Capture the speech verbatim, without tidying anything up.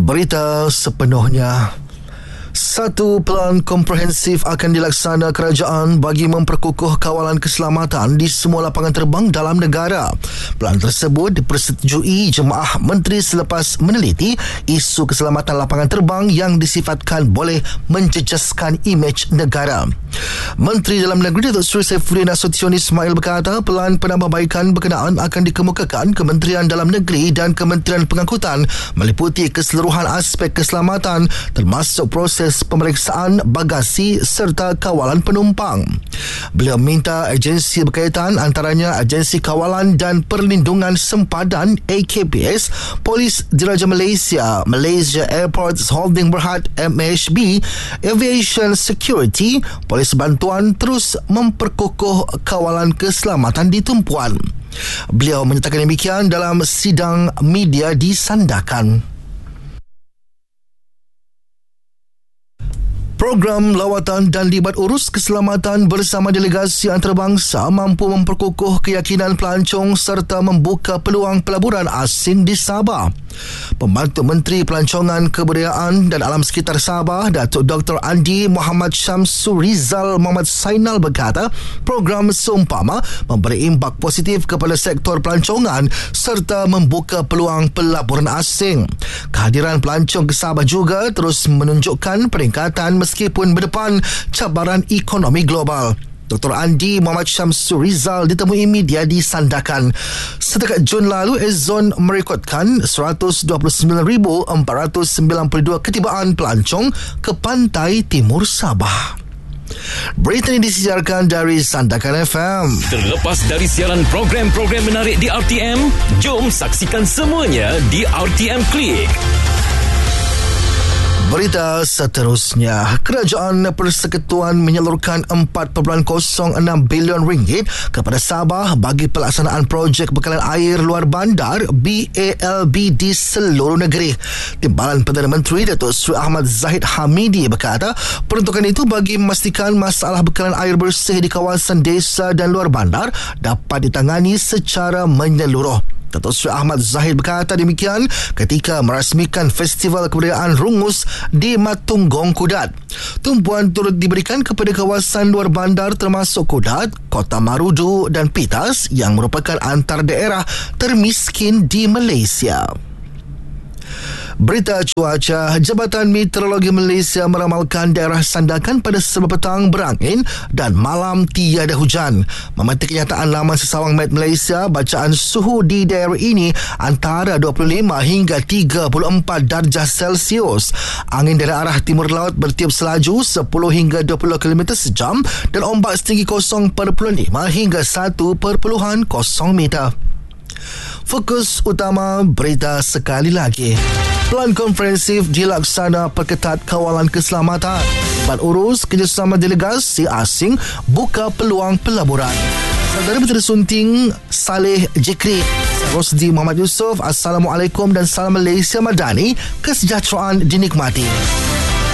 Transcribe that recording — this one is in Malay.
Berita sepenuhnya. Satu pelan komprehensif akan dilaksana kerajaan bagi memperkukuh kawalan keselamatan di semua lapangan terbang dalam negara. Pelan tersebut dipersetujui Jemaah Menteri selepas meneliti isu keselamatan lapangan terbang yang disifatkan boleh menjejaskan imej negara. Menteri Dalam Negeri Datuk Seri Saifuddin Nasution Ismail berkata pelan penambahbaikan berkenaan akan dikemukakan Kementerian Dalam Negeri dan Kementerian Pengangkutan meliputi keseluruhan aspek keselamatan termasuk proses pemeriksaan bagasi serta kawalan penumpang. Beliau minta agensi berkaitan antaranya Agensi Kawalan dan Perlindungan Sempadan A K P S, Polis Diraja Malaysia, Malaysia Airports Holding Berhad M H B, Aviation Security, Polis Bantuan terus memperkukuh kawalan keselamatan di tumpuan. Beliau menyatakan demikian dalam sidang media di Sandakan. Program lawatan dan libat urus keselamatan bersama delegasi antarabangsa mampu memperkukuh keyakinan pelancong serta membuka peluang pelaburan asing di Sabah. Pembantu Menteri Pelancongan Kebudayaan dan Alam Sekitar Sabah, Datuk Doktor Andi Muhammad Syamsul Rizal Muhammad Sainal berkata, program seumpama memberi imbak positif kepada sektor pelancongan serta membuka peluang pelaburan asing. Kehadiran pelancong ke Sabah juga terus menunjukkan peningkatan meskipun berdepan cabaran ekonomi global. Doktor Andi Muhammad Syamsul Rizal ditemui media di Sandakan. Setakat Jun lalu, Ezon merekodkan seratus dua puluh sembilan ribu empat ratus sembilan puluh dua ketibaan pelancong ke pantai timur Sabah. Berita ini disiarkan dari Sandakan F M. Terlepas dari siaran program-program menarik di R T M, jom saksikan semuanya di R T M Click. Berita seterusnya, Kerajaan Persekutuan menyalurkan empat perpuluhan kosong enam bilion ringgit kepada Sabah bagi pelaksanaan projek bekalan air luar bandar B A L B di seluruh negeri. Timbalan Perdana Menteri Datuk Seri Ahmad Zahid Hamidi berkata, peruntukan itu bagi memastikan masalah bekalan air bersih di kawasan desa dan luar bandar dapat ditangani secara menyeluruh. Datuk Seri Ahmad Zahid berkata demikian ketika merasmikan Festival Kebudayaan Rungus di Matunggong Kudat. Tumpuan turut diberikan kepada kawasan luar bandar termasuk Kudat, Kota Marudu dan Pitas yang merupakan antara daerah termiskin di Malaysia. Berita cuaca, Jabatan Meteorologi Malaysia meramalkan daerah Sandakan pada Sabtu petang berangin dan malam tiada hujan. Memati kenyataan laman Sesawang Met Malaysia, bacaan suhu di daerah ini antara dua puluh lima hingga tiga puluh empat darjah Celsius. Angin dari arah timur laut bertiup selaju sepuluh hingga dua puluh kilometer sejam dan ombak setinggi kosong perpuluhan lima hingga satu perpuluhan kosong meter. Fokus utama berita sekali lagi. Pelan komprehensif dilaksana perketat kawalan keselamatan. Libat urus kerjasama delegasi asing buka peluang pelaburan. Saudara Menteri Sunting Saleh Jikri, Rosdi Muhammad Yusof, Assalamualaikum dan salam Malaysia Madani, kesejahteraan dinikmati.